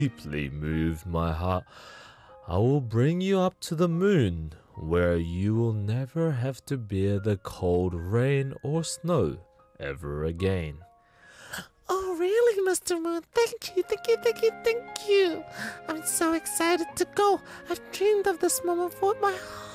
deeply moved my heart. I will bring you up to the moon, where you will never have to bear the cold rain or snow ever again. Oh, really, Mr. Moon? Thank you, thank you, thank you, thank you. I'm so excited to go. I've dreamed of this moment for my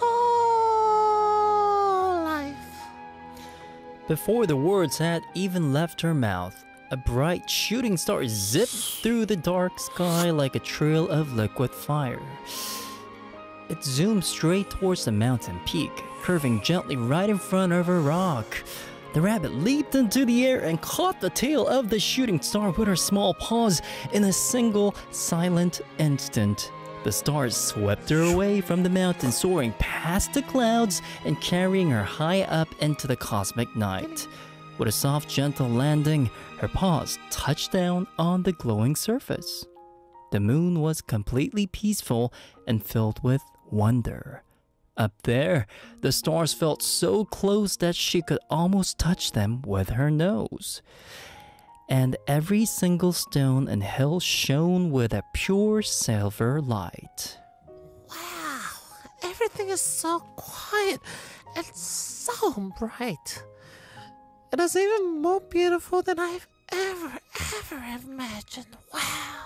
whole life. Before the words had even left her mouth, a bright shooting star zipped through the dark sky like a trail of liquid fire. It zoomed straight towards the mountain peak, curving gently right in front of a rock. The rabbit leaped into the air and caught the tail of the shooting star with her small paws in a single silent instant. The stars swept her away from the mountain, soaring past the clouds and carrying her high up into the cosmic night. With a soft, gentle landing, her paws touched down on the glowing surface. The moon was completely peaceful and filled with wonder. Up there, the stars felt so close that she could almost touch them with her nose. And every single stone and hill shone with a pure silver light. Wow, everything is so quiet and so bright. It is even more beautiful than I've ever imagined. Wow.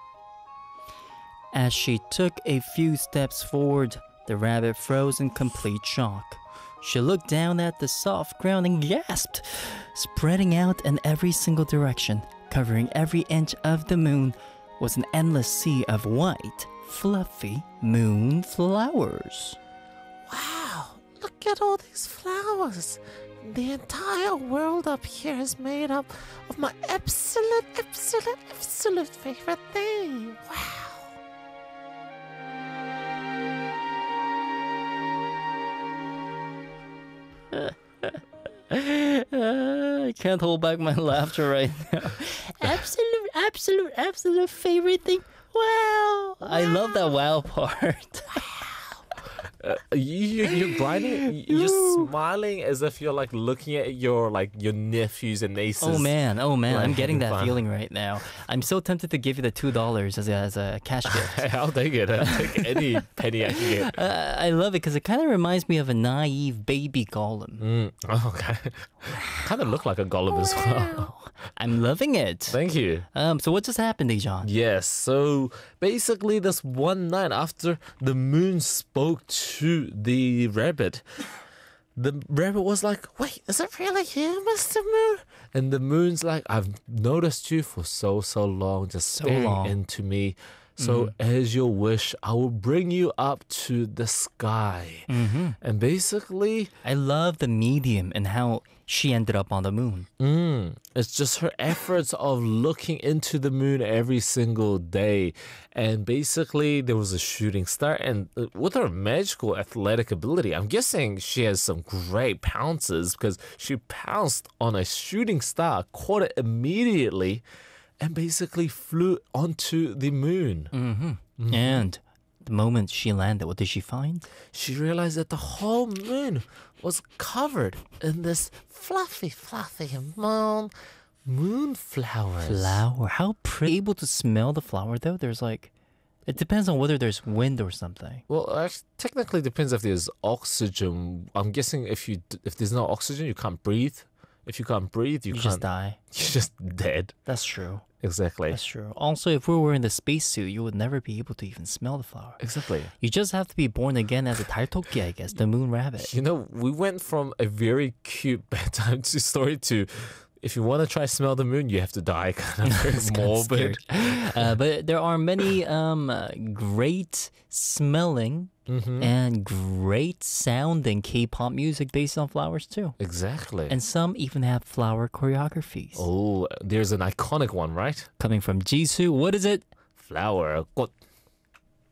As she took a few steps forward, the rabbit froze in complete shock. She looked down at the soft ground and gasped, spreading out in every single direction, covering every inch of the moon, was an endless sea of white, fluffy moon flowers. Wow, look at all these flowers. The entire world up here is made up of my absolute favorite thing. Wow. I can't hold back my laughter right now. Absolute favorite thing. Wow. I love that wow part. You're grinding. You're smiling as if you're like looking at your nephews and nieces. Oh man, Like, I'm getting that fun. feeling right now. I'm so tempted to give you the $2 as a cash gift. I'll take it. I'll take any penny I can get. I love it because it kind of reminds me of a naive baby golem. Oh, okay. Kind of look like a golem as well. I'm loving it. Thank you. So what just happened, Dijon? Yes, so basically this one night after the moon spoke to the rabbit was like, Wait, is it really you, Mr. Moon? and the moon's like, I've noticed you for so long, just So staring long. into me. So as your wish, I will bring you up to the sky. And basically, I love the medium and how she ended up on the moon. it's just her efforts of looking into the moon every single day. And basically, there was a shooting star. And with her magical athletic ability, I'm guessing she has some great pounces because she pounced on a shooting star, caught it immediately, and basically flew onto the moon. And the moment she landed, what did she find? She realized that the whole moon was covered in this Fluffy moon flowers. Flower. How pretty. Able to smell the flower though? There's like, it depends on whether there's wind or something. Well, actually, technically depends if there's oxygen. I'm guessing if there's no oxygen, you can't breathe. If you can't breathe, you You can't. just die. You're just dead. That's true. Exactly. That's true. Also, if we were in the spacesuit, you would never be able to even smell the flower. Exactly. You just have to be born again as a Taitoki, I guess, the moon rabbit. You know, we went from a very cute bedtime story to, if you want to try smell the moon, you have to die. Kind of very morbid. But there are many great smelling and great sounding K-pop music based on flowers too. Exactly. And some even have flower choreographies. oh, there's an iconic one, right? Coming from Jisoo, what is it? Flower. 꽃.